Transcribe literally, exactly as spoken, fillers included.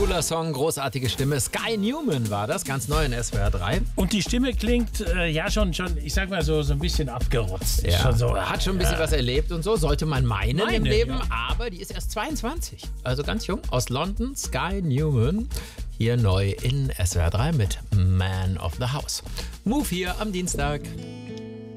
Cooler Song, großartige Stimme. Sky Newman war das, ganz neu in S W R drei. Und die Stimme klingt äh, ja schon, schon, ich sag mal so, so ein bisschen abgerotzt. Ja. Schon so, Hat schon ein bisschen ja. was erlebt und so, sollte man meinen Meinen, im Leben. ja. Aber die ist erst zweiundzwanzig, also ganz jung. Aus London, Sky Newman. Hier neu in S W R drei mit Man of the House. Move hier am Dienstag.